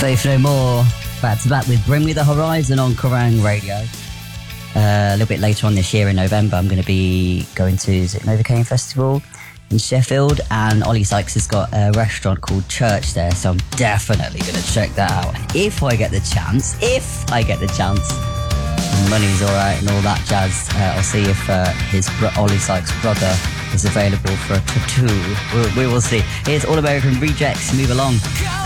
Faith No More, back to back with Bring Me the Horizon on Kerrang Radio. A little bit later on this year in November, I'm going to be going to Novocaine Festival in Sheffield, and Ollie Sykes has got a restaurant called Church there, so I'm definitely going to check that out. If I get the chance, and money's alright and all that jazz, I'll see if Ollie Sykes' brother is available for a tattoo. We will see. Here's All American Rejects, Move Along.